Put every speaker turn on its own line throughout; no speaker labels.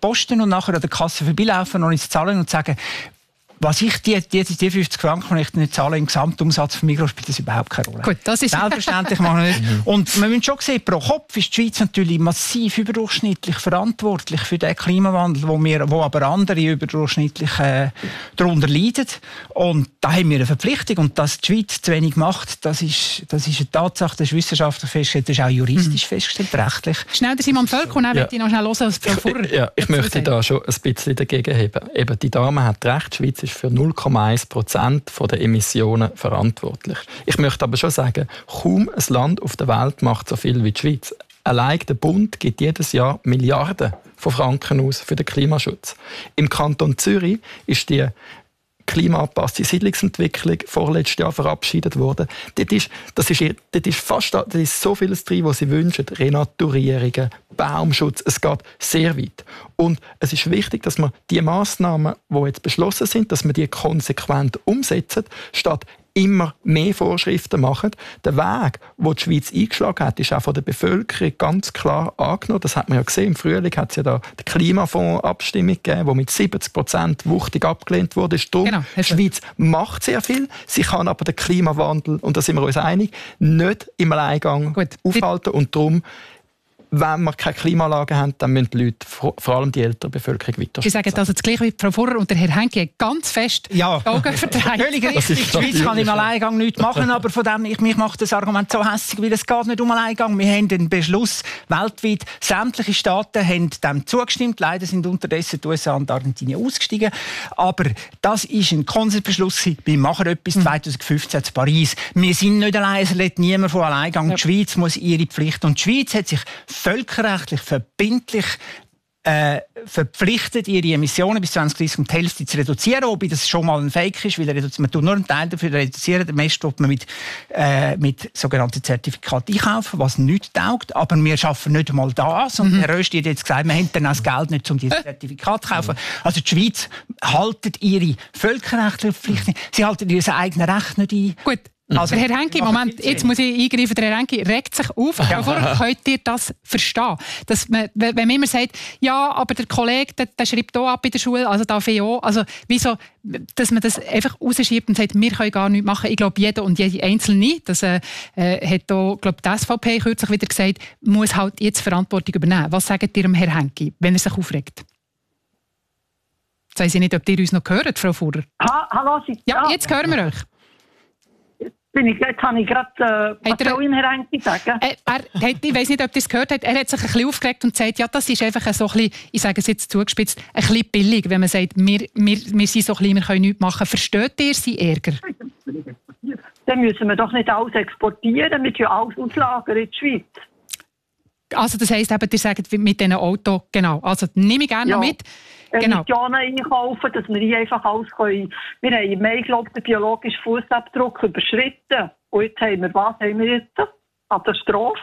posten und nachher an der Kasse vorbeilaufen und ins Zahlen und sagen, was ich die 50 Franken, die ich nicht zahle, im Gesamtumsatz von Migros, spielt das überhaupt keine Rolle.
Gut, das ist
selbstverständlich machen wir nicht. Und wir müssen schon sehen, pro Kopf ist die Schweiz natürlich massiv überdurchschnittlich verantwortlich für den Klimawandel, wo aber andere überdurchschnittlich darunter leiden. Und da haben wir eine Verpflichtung. Und dass die Schweiz zu wenig macht, das ist eine Tatsache, das ist wissenschaftlich festgestellt, das ist auch juristisch festgestellt, rechtlich.
Schnell der Simon Völk und dann möchte ich noch schnell hören, als Frau Furrer.
Ja, ich möchte da schon ein bisschen dagegen heben. Eben, die Dame hat recht, die Schweiz ist für 0,1% der Emissionen verantwortlich. Ich möchte aber schon sagen, kaum ein Land auf der Welt macht so viel wie die Schweiz. Allein der Bund gibt jedes Jahr Milliarden von Franken aus für den Klimaschutz. Im Kanton Zürich ist die klimaangepasste Siedlungsentwicklung vorletztes Jahr verabschiedet worden. Dort ist so vieles drin, was sie wünschen. Renaturierungen, Baumschutz, es geht sehr weit. Und es ist wichtig, dass man die Massnahmen, die jetzt beschlossen sind, dass man die konsequent umsetzen, statt immer mehr Vorschriften machen. Der Weg, den die Schweiz eingeschlagen hat, ist auch von der Bevölkerung ganz klar angenommen. Das hat man ja gesehen. Im Frühling hat es ja da die Klimafonds-Abstimmung gegeben, die mit 70% wuchtig abgelehnt wurde. Darum, die Schweiz macht sehr viel. Sie kann aber den Klimawandel, und da sind wir uns einig, nicht im Alleingang aufhalten. Und darum, wenn wir keine Klimaanlagen haben, dann müssen die Leute, vor allem die ältere Bevölkerung, weiter.
Sie sagen also das Gleiche wie Frau Furrer und der Herr Henke ganz fest die Augen verdreht.
Völlig richtig. Die Schweiz kann im Alleingang nichts machen, aber von dem, mich macht das Argument so hässlich, weil es geht nicht um Alleingang. Wir haben den Beschluss weltweit. Sämtliche Staaten haben dem zugestimmt. Leider sind unterdessen die USA und Argentinien ausgestiegen. Aber das ist ein Konsensbeschluss. Wir machen etwas 2015 in Paris. Wir sind nicht allein. Es lässt niemand von Alleingang. Ja. Die Schweiz muss ihre Pflicht. Und die Schweiz hat sich völkerrechtlich verbindlich verpflichtet, ihre Emissionen bis 2030 um die Hälfte zu reduzieren, wobei das schon mal ein Fake ist, weil man tut nur einen Teil dafür reduzieren, den Rest wird man mit sogenannten Zertifikaten einkaufen, was nicht taugt, aber wir schaffen nicht einmal das und Herr Rösti hat jetzt gesagt, wir haben dann auch das Geld nicht, um diese Zertifikate zu kaufen. Also die Schweiz haltet ihre völkerrechtliche Pflicht, sie halten ihr eigenes Recht nicht ein.
Gut. Also, Herr Henke, Moment, jetzt muss ich eingreifen. Der Herr Henke regt sich auf. Bevor könnt ihr das verstehen? Dass man, wenn man immer sagt, ja, aber der Kollege, der schreibt hier ab in der Schule, also darf ich auch. Also, wieso, dass man das einfach rausschiebt und sagt, wir können gar nichts machen. Ich glaube, jeder und jede Einzelne, das hat auch, glaube die SVP kürzlich wieder gesagt, muss halt jetzt Verantwortung übernehmen. Was sagt ihr dem Herrn Henke, wenn er sich aufregt? Jetzt weiss ich nicht, ob ihr uns noch hört, Frau Furrer.
Hallo,
ja, jetzt hören wir euch.
Jetzt habe ich gerade was soll ich Herr Henke sagen?
Ich weiss nicht, ob ihr es gehört habt. Er hat sich ein bisschen aufgeregt und gesagt, ja, das ist einfach so ein bisschen, ich sage es jetzt zugespitzt, ein bisschen billig, wenn man sagt, wir sind so klein, wir können nichts machen. Versteht ihr seinen Ärger?
Dann müssen wir doch nicht alles exportieren, wir tun alles auslagern in die Schweiz.
Also das heisst eben, ihr sagt mit diesen Autos, genau, also nehme ich gerne noch mit.
Emissionen einkaufen, dass wir hier einfach alles können. Wir haben im Mai, glaube ich, den biologischen Fußabdruck überschritten. Und jetzt haben wir was? Haben wir jetzt? Katastrophe.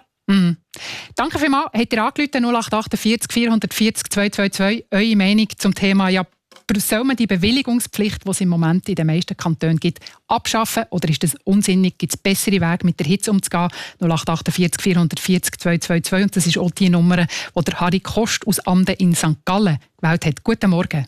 Danke vielmals. Habt ihr angerufen, 0848 440 222, eure Meinung zum Thema, ja, soll man die Bewilligungspflicht, die es im Moment in den meisten Kantonen gibt, abschaffen? Oder ist das unsinnig? Gibt es bessere Wege, mit der Hitze umzugehen? 0848 440 222. Und das ist auch die Nummer, die der Harry Kost aus Amden in St. Gallen gewählt hat. Guten Morgen.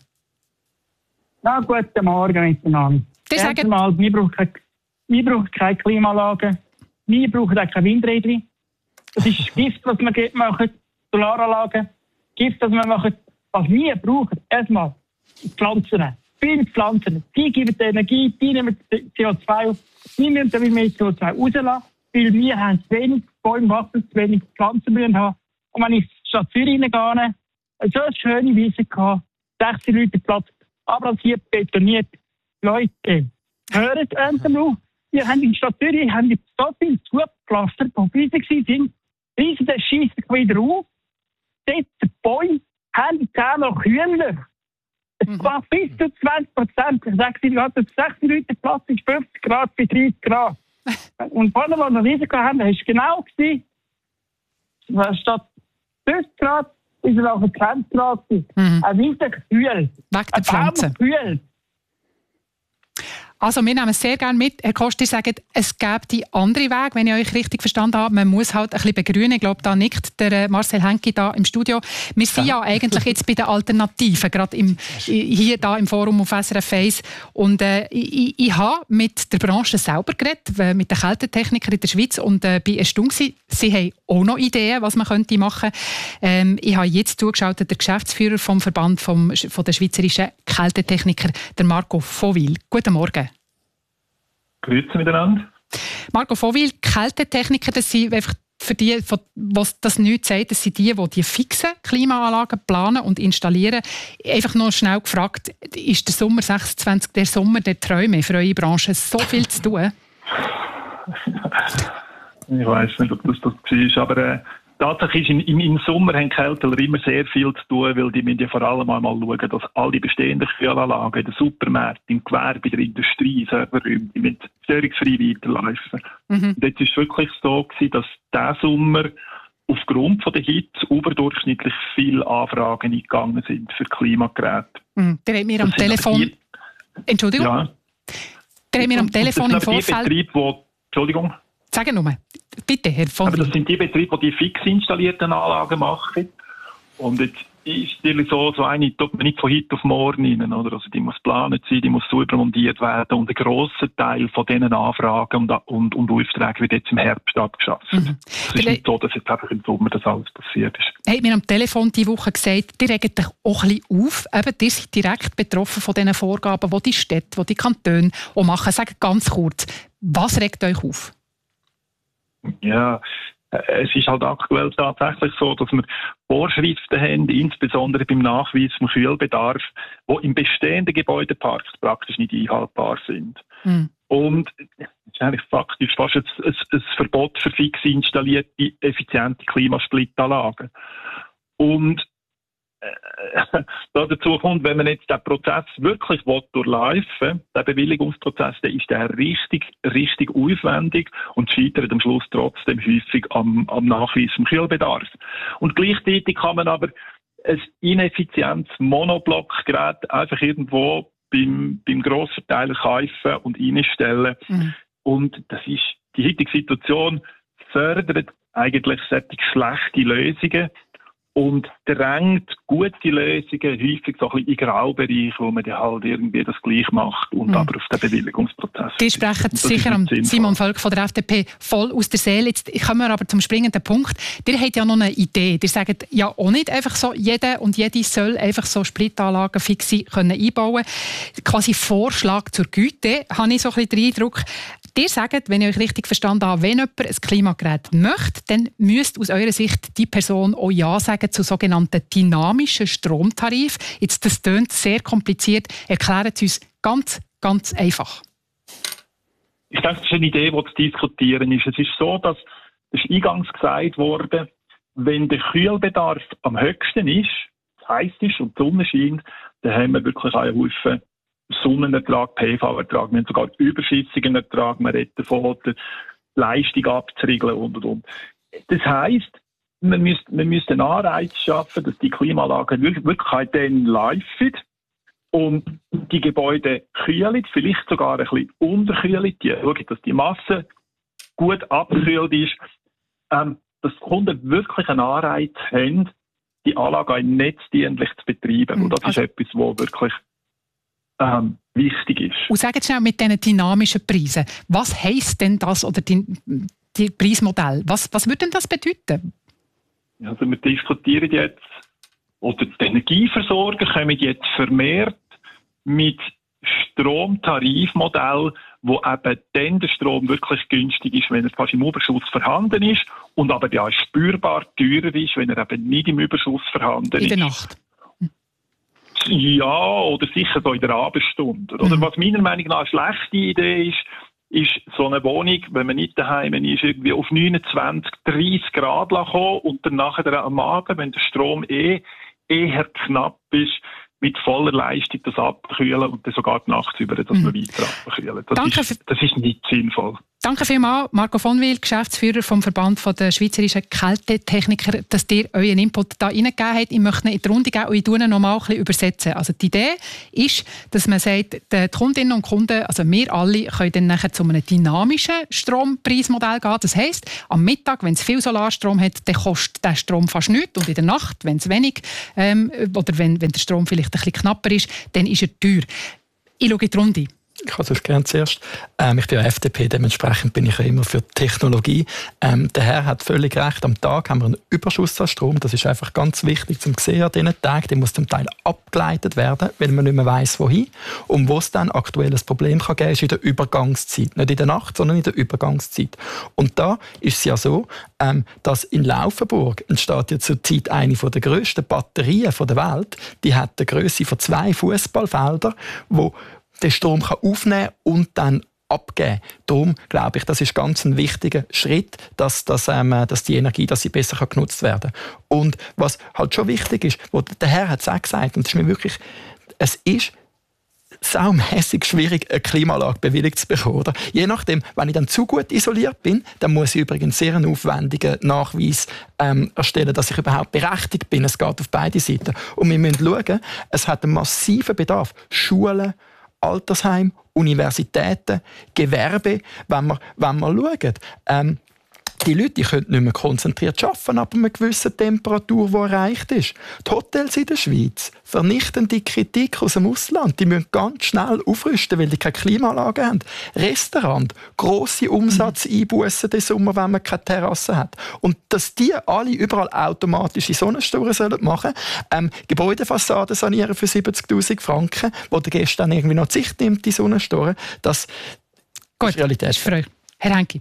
Ja, guten Morgen miteinander. Erstmal, wir brauchen keine Klimaanlagen. Wir brauchen auch keine Windräder. Das ist Gift, was wir machen. Solaranlagen. Gift, was wir machen. Was wir brauchen, erstmal Pflanzen. Viele Pflanzen. Die geben die Energie, die nehmen CO2 auf. Wir müssen dann mehr CO2 rauslassen, weil wir haben zu wenig Bäume wachsen, zu wenig Pflanzen müssen haben. Und wenn ich in die Stadt Zürich reingehe, so eine schöne Wiese gehabt, 60 Leute Platz, abrasiert, betoniert. Leute, hört endlich auf. Wir haben in der Stadt Zürich so viel zugepflastert, die riesig sind. Riesen, das schießt wieder auf. Dort die Bäume haben 10 noch Hühner. Es war bis zu 20%. Ich sage Ihnen, 60 Leute Platz ist 50 Grad bis 30 Grad. Und vorne, wo wir Risiko haben, war es genau gewesen. Statt 50 Grad ist es auch 20 Grad. Ein riesiger Kühl.
Weg der Pflanzen.
Kühl.
Also wir nehmen es sehr gerne mit. Herr Kost, ihr sagt, es gäbe die andere Weg, wenn ich euch richtig verstanden habe. Man muss halt ein bisschen begrünen. Ich glaube, da nickt der Marcel Henki da im Studio. Wir sind ja eigentlich jetzt bei den Alternativen, gerade hier da im Forum auf SRF 1. Und ich habe mit der Branche selber geredet, mit den Kältetechnikern in der Schweiz, und bin erstaunt gewesen. Sie haben auch noch Ideen, was man könnte machen könnte. Ich habe jetzt zugeschaut, der Geschäftsführer vom Verband von der schweizerischen Kältetechniker, der Marco Vohwil. Guten Morgen.
Grüezi miteinander.
Marco Vohwil, Kältetechniker, das sind einfach für die, was das nichts sagt, das sind die fixen Klimaanlagen planen und installieren. Einfach noch schnell gefragt, ist der Sommer 26 der Sommer der Träume für eure Branche? So viel zu tun?
Ich weiss nicht, ob das war, aber tatsächlich ist im Sommer haben die Kälteler immer sehr viel zu tun, weil die müssen ja vor allem einmal schauen, dass alle bestehenden Kühlanlagen in den Supermärkten, im Gewerbe, in der Industrie, Serverräume, die müssen störungsfrei weiterlaufen. Und jetzt war es wirklich so gewesen, dass dieser Sommer aufgrund von der Hitze überdurchschnittlich viele Anfragen eingegangen sind für Klimageräte.
Der hat mir am Telefon... Entschuldigung?
Ja.
Der hat mir am Telefon im Vorfeld...
Entschuldigung?
Sagen nur. Bitte, Herr von
Aber das sind die Betriebe, die fix installierten Anlagen machen. Und jetzt ist natürlich so eine, tut man nicht von heute auf morgen rein, oder? Also die muss geplant sein, die muss sauber montiert werden. Und ein grosser Teil von diesen Anfragen und Aufträgen wird jetzt im Herbst abgeschafft. Es ist nicht so, dass jetzt einfach im Sommer das alles passiert ist.
Er hat mir am Telefon diese Woche gesagt, die regen dich auch ein bisschen auf. Eben, die sind direkt betroffen von diesen Vorgaben, die die Städte, die Kantone auch machen. Sagt ganz kurz, was regt euch auf?
Ja, es ist halt aktuell tatsächlich so, dass wir Vorschriften haben, insbesondere beim Nachweis vom Kühlbedarf, die im bestehenden Gebäudeparks praktisch nicht einhaltbar sind. Und es ist eigentlich faktisch fast ein Verbot für fix installierte, effiziente Klimasplit-Anlagen. Und dazu kommt, wenn man jetzt den Prozess wirklich durchlaufen, der Bewilligungsprozess, dann ist der richtig aufwendig und scheitert am Schluss trotzdem häufig am Nachweis vom Kühlbedarf. Und gleichzeitig kann man aber ein ineffizientes Monoblockgerät einfach irgendwo beim grossen Teil kaufen und einstellen. Und das ist, die heutige Situation fördert eigentlich solche schlechte Lösungen und drängt gute Lösungen häufig so ein bisschen in den Graubereich, wo man dann halt irgendwie das gleich macht und aber auf den Bewilligungsprozess.
Die sprechen sicher am Simon Völk von der FDP voll aus der Seele. Jetzt kommen wir aber zum springenden Punkt. Ihr habt ja noch eine Idee. Ihr sagt ja auch nicht einfach so, jeder und jede soll einfach so Splitanlagen fix einbauen können. Quasi Vorschlag zur Güte, habe ich so ein bisschen den Eindruck. Ihr sagt, wenn ich euch richtig verstanden habe, wenn jemand ein Klimagerät möchte, dann müsste aus eurer Sicht die Person auch Ja sagen zu sogenannten dynamischen Stromtarif. Jetzt, das klingt sehr kompliziert. Erklären Sie uns ganz, ganz einfach.
Ich denke, das ist eine Idee, die zu diskutieren ist. Es ist so, dass, das ist eingangs gesagt worden, wenn der Kühlbedarf am höchsten ist, heiß ist und die Sonne scheint, dann haben wir wirklich einen Haufen Sonnenertrag, PV-Ertrag, wir haben sogar überschüssigen Ertrag, man redet davon, die Leistung abzuriegeln und. Das heisst, man müsste einen Anreiz schaffen, dass die Klimaanlagen wirklich dann laufen und die Gebäude kühlen, vielleicht sogar ein bisschen unterkühlen, dass die Masse gut abgekühlt ist, dass die Kunden wirklich einen Anreiz haben, die Anlage netzdienlich zu betreiben. Und das ist etwas, was wirklich wichtig ist.
Und sagen Sie schnell mit diesen dynamischen Preisen, was heisst denn das oder die Preismodell? Was würde denn das bedeuten?
Also wir diskutieren jetzt, oder die Energieversorger kommen jetzt vermehrt mit Stromtarifmodell, wo eben dann der Strom wirklich günstig ist, wenn er fast im Überschuss vorhanden ist und aber ja spürbar teurer ist, wenn er eben nicht im Überschuss vorhanden ist.
In der Nacht?
Ja, oder sicher so in der Abendstunde. Oder was meiner Meinung nach eine schlechte Idee ist so eine Wohnung, wenn man nicht daheim ist, irgendwie auf 29, 30 Grad kommen und dann nachher am Abend, wenn der Strom eher knapp ist, mit voller Leistung das abkühlen und dann sogar die Nacht über das noch weiter abkühlen. Das ist nicht sinnvoll.
Danke vielmals, Marco von Wil, Geschäftsführer vom Verband der Schweizerischen Kältetechniker, dass ihr euren Input da reingegeben habt. Ich möchte ihn in die Runde geben und ich tue ihn noch mal ein bisschen übersetzen. Also die Idee ist, dass man sagt, die Kundinnen und Kunden, also wir alle, können dann nachher zu einem dynamischen Strompreismodell gehen. Das heisst, am Mittag, wenn es viel Solarstrom hat, dann kostet der Strom fast nichts. Und in der Nacht, wenn es wenig oder wenn der Strom vielleicht ein bisschen knapper ist, dann ist er teuer. Ich schaue in die Runde.
Ich kann sonst gerne zuerst. Ich bin ja FDP, dementsprechend bin ich ja immer für Technologie. Der Herr hat völlig recht. Am Tag haben wir einen Überschuss an Strom. Das ist einfach ganz wichtig zum sehen an diesen Tagen. Der muss zum Teil abgeleitet werden, weil man nicht mehr weiss, wohin. Und wo es dann aktuell ein Problem kann geben, ist in der Übergangszeit. Nicht in der Nacht, sondern in der Übergangszeit. Und da ist es ja so, dass in Laufenburg entsteht ja zurzeit eine der grössten Batterien der Welt. Die hat eine Grösse von 2 Fußballfeldern, wo den Strom aufnehmen und dann abgeben. Darum glaube ich, das ist ganz ein wichtiger Schritt, dass die Energie sie besser genutzt werden kann. Und was halt schon wichtig ist, wo der Herr hat es auch gesagt, und das ist mir wirklich, es ist saumässig schwierig, eine Klimaanlage bewilligt zu bekommen. Oder? Je nachdem, wenn ich dann zu gut isoliert bin, dann muss ich übrigens sehr einen aufwendigen Nachweis erstellen, dass ich überhaupt berechtigt bin. Es geht auf beide Seiten. Und wir müssen schauen, es hat einen massiven Bedarf. Schulen, Altersheim, Universitäten, Gewerbe, wenn wir schauen. Die Leute können nicht mehr konzentriert arbeiten ab einer gewissen Temperatur, die erreicht ist. Die Hotels in der Schweiz, vernichtende Kritik aus dem Ausland, die müssen ganz schnell aufrüsten, weil die keine Klimaanlage haben. Restaurant, grosse Umsatzeinbussen den Sommer, wenn man keine Terrasse hat. Und dass die alle überall automatische Sonnensturen machen sollen, Gebäudefassaden sanieren für 70'000 Franken, wo der Gäste dann irgendwie noch die Sicht nimmt, die Sonnensturen, das ist Realität.
Gut, Herr Henki.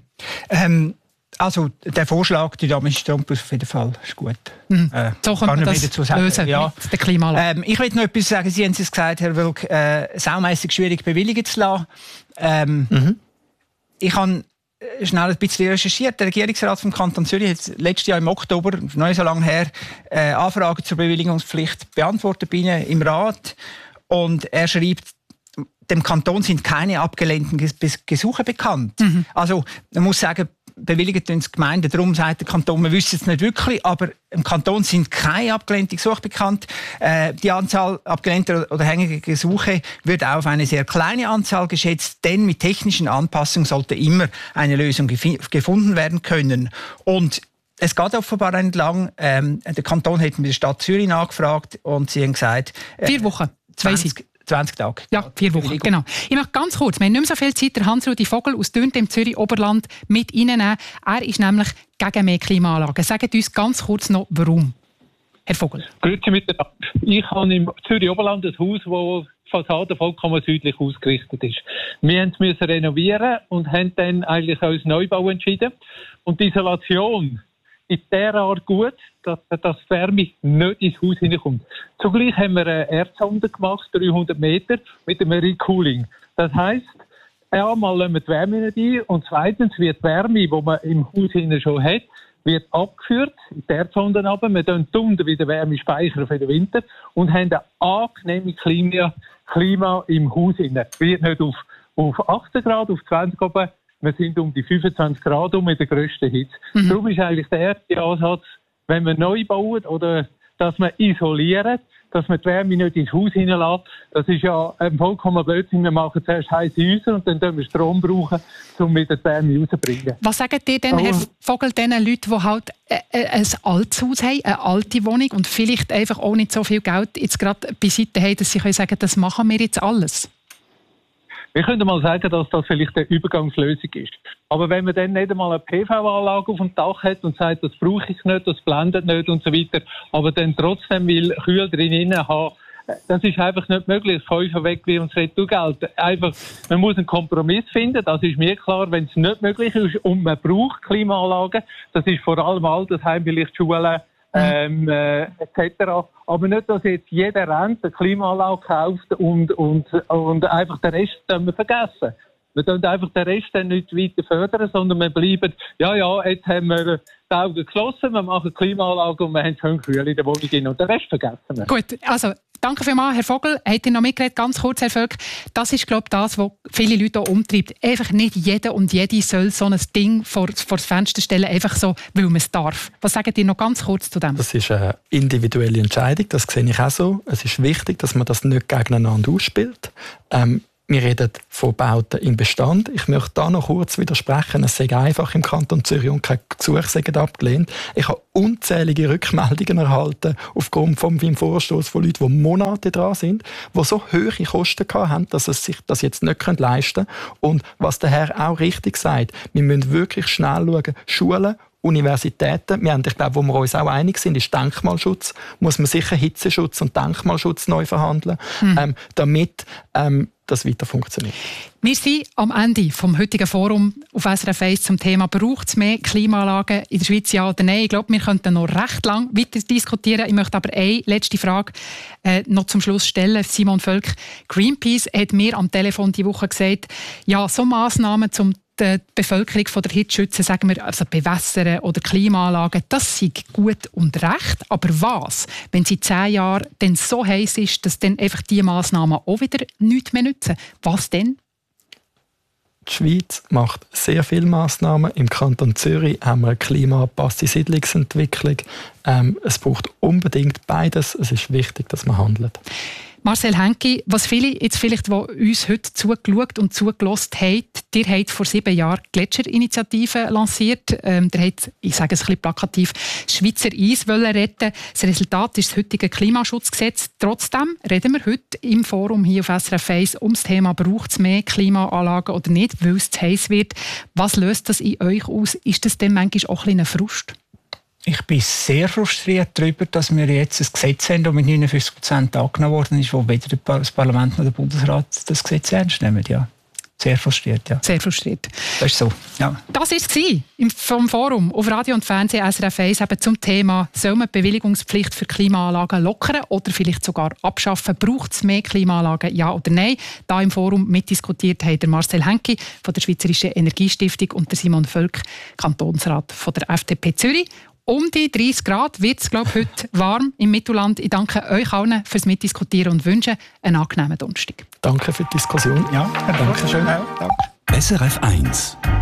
Also der Vorschlag, die dynamische Strompreis auf jeden Fall ist gut.
So kann man das lösen
ja.
mit der Klimaanlage.
Ich will noch etwas sagen. Sie haben es gesagt, Herr Wilk, saumässig schwierig bewilligen zu lassen. Ich habe schnell ein bisschen recherchiert. Der Regierungsrat vom Kanton Zürich hat letztes Jahr im Oktober, noch nicht so lange her, Anfragen zur Bewilligungspflicht beantwortet bei Ihnen im Rat. Und er schreibt, dem Kanton sind keine abgelehnten Gesuche bekannt. Also man muss sagen, bewilligt uns Gemeinden, darum sagt der Kanton, wir wissen es nicht wirklich, aber im Kanton sind keine abgelehnten Gesuche bekannt. Die Anzahl abgelehnter oder hängender Gesuche wird auf eine sehr kleine Anzahl geschätzt, denn mit technischen Anpassungen sollte immer eine Lösung gefunden werden können. Und es geht offenbar entlang. Der Kanton hat mit der Stadt Zürich nachgefragt und sie haben gesagt...
4 Wochen,
20 Tage.
Ja, 4 Wochen, genau. Ich möchte ganz kurz, wir haben nicht mehr so viel Zeit, der Hans-Rudi Vogel aus Dürnte im Zürich-Oberland mit reinnehmen. Er ist nämlich gegen mehr Klimaanlagen. Sagt uns ganz kurz noch, warum. Herr Vogel.
Grüezi miteinander. Ich habe im Zürich-Oberland ein Haus, das die Fassade vollkommen südlich ausgerichtet ist. Wir mussten es renovieren und haben dann eigentlich als Neubau entschieden. Und die Isolation ist derart gut, dass die Wärme nicht ins Haus hineinkommt. Zugleich haben wir eine Erdsonde gemacht, 300 Meter, mit einem Recooling. Das heisst, einmal lassen wir die Wärme nicht ein und zweitens wird die Wärme, die man im Haus hinein schon hat, wird abgeführt, in die Erdsonde runter. Wir speichern unten wieder Wärme speichern für den Winter und haben ein angenehmes Klima im Haus hinein. Wird nicht auf 18 Grad, auf 20 Grad. Wir sind um die 25 Grad mit der grössten Hitze. Darum ist eigentlich der erste Ansatz, wenn wir neu bauen oder dass wir isolieren, dass wir die Wärme nicht ins Haus hineinlässt. Das ist ja vollkommen Blödsinn. Wir machen zuerst heisse Häuser und dann brauchen wir Strom, um wieder die Wärme rauszubringen.
Was sagt ihr denn, Herr Vogel, den Leuten, die halt ein altes Haus haben, eine alte Wohnung und vielleicht einfach auch nicht so viel Geld jetzt gerade beiseite haben, dass sie können sagen, das machen wir jetzt alles?
Wir können mal sagen, dass das vielleicht eine Übergangslösung ist. Aber wenn man dann nicht einmal eine PV-Anlage auf dem Dach hat und sagt, das brauche ich nicht, das blendet nicht und so weiter, aber dann trotzdem will kühl drinnen haben, das ist einfach nicht möglich. Das Käufer weg wie uns Retourgeld. Einfach, man muss einen Kompromiss finden, das ist mir klar, wenn es nicht möglich ist und man braucht Klimaanlagen, das ist vor allem Altersheim, vielleicht Schulen, etc. Aber nicht, dass jetzt jeder Rent eine Klimaanlage kauft und einfach den Rest wir vergessen. Wir tun einfach den Rest dann nicht weiter fördern, sondern wir bleiben, jetzt haben wir die Augen geschlossen, wir machen Klimaanlage und wir haben schön kühl in der Wohnung und den Rest vergessen wir.
Gut, also Danke vielmals, Herr Vogel. Habt ihr noch mitgeredet? Ganz kurz, Herr Völk. Das ist, glaube ich, das, was viele Leute auch umtreibt. Einfach nicht jeder und jede soll so ein Ding vor das Fenster stellen, einfach so, weil man es darf. Was sagt ihr noch ganz kurz zu dem?
Das ist eine individuelle Entscheidung, das sehe ich auch so. Es ist wichtig, dass man das nicht gegeneinander ausspielt. Wir reden von Bauten im Bestand. Ich möchte da noch kurz widersprechen. Es sei einfach im Kanton Zürich und kein Gesuch sei abgelehnt. Ich habe unzählige Rückmeldungen erhalten aufgrund von meinem Vorstoß von Leuten, die Monate dran sind, die so hohe Kosten hatten, dass sie sich das jetzt nicht leisten können. Und was der Herr auch richtig sagt, wir müssen wirklich schnell schauen, Schulen, Universitäten, ich glaube, wo wir uns auch einig sind, ist Denkmalschutz. Muss man sicher Hitzeschutz und Denkmalschutz neu verhandeln, damit das weiter funktioniert.
Wir sind am Ende vom heutigen Forum auf SRF 1 zum Thema «Braucht es mehr Klimaanlagen in der Schweiz, ja oder nein?» Ich glaube, wir könnten noch recht lang weiter diskutieren. Ich möchte aber eine letzte Frage noch zum Schluss stellen. Simon Völk, Greenpeace hat mir am Telefon diese Woche gesagt, ja, so Massnahmen zum die Bevölkerung von der Hitze schützen, sagen wir, also Bewässern oder Klimaanlagen, das sei gut und recht. Aber was, wenn es in 10 Jahren dann so heiß ist, dass dann einfach diese Massnahmen auch wieder nichts mehr nützen? Was denn?
Die Schweiz macht sehr viele Massnahmen. Im Kanton Zürich haben wir eine klimaangepasste Siedlungsentwicklung. Es braucht unbedingt beides. Es ist wichtig, dass man handelt.
Marcel Henki, was viele jetzt vielleicht, die uns heute zugeschaut und zugelassen haben, ihr habt vor 7 Jahren die Gletscherinitiative lanciert. Ihr habt, ich sage es ein bisschen plakativ, Schweizer Eis retten. Das Resultat ist das heutige Klimaschutzgesetz. Trotzdem reden wir heute im Forum hier auf SRF 1 um das Thema «Braucht es mehr Klimaanlagen oder nicht?», weil es zu heiß wird. Was löst das in euch aus? Ist das denn manchmal auch ein Frust?
Ich bin sehr frustriert darüber, dass wir jetzt ein Gesetz haben, das mit 59% angenommen worden ist, wo weder das Parlament noch der Bundesrat das Gesetz ernst nehmen. Ja. Sehr frustriert, ja.
Sehr frustriert.
Das ist so, ja.
Das war es vom Forum auf Radio und Fernsehen SRF 1 eben zum Thema «Soll man die Bewilligungspflicht für Klimaanlagen lockern oder vielleicht sogar abschaffen? Braucht es mehr Klimaanlagen, ja oder nein?» Da im Forum mitdiskutiert haben der Marcel Henki von der Schweizerischen Energiestiftung und der Simon Völk, Kantonsrat von der FDP Zürich. Um die 30 Grad wird es, glaube ich, heute warm im Mittelland. Ich danke euch allen fürs Mitdiskutieren und wünsche einen angenehmen Donnerstag.
Danke für die Diskussion.
Ja, danke schön. Ja, danke.
SRF 1